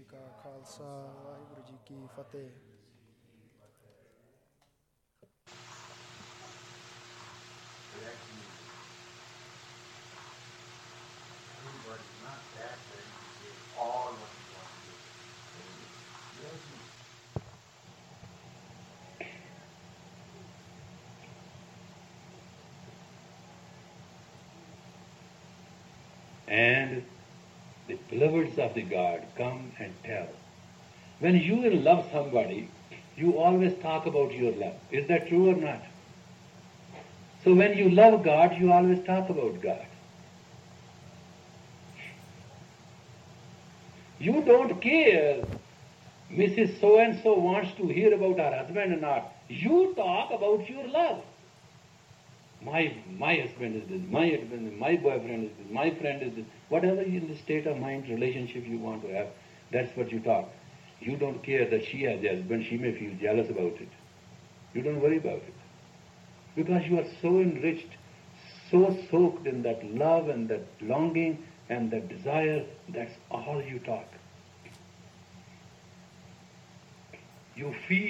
ਕਾ ਖਾਲਸਾ ਵਾਹਿਗੁਰੂ ਜੀ ਕੀ ਫਤਿਹ। And the beloveds of the God come and tell. When you will love somebody, you always talk about your love. Is that true or not? So when you love God, you always talk about God. You don't care Mrs. So-and-so wants to hear about her husband or not. You talk about your love. My husband is this, my husband is, my boyfriend is this, my friend is this. Whatever in the state of mind relationship you want to have, that's what you talk. You don't care that she has a husband, she may feel jealous about it. You don't worry about it. Because you are so enriched, so soaked in that love and that longing and that desire, that's all you talk. You feel